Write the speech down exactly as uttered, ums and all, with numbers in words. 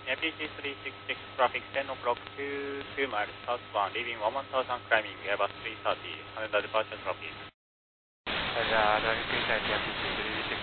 A P C three six six traffic ten o'clock two, two miles southbound, leaving one one thousand climbing, Airbus three thirty, Haneda departure traffic. Roger, traffic inside A P C three six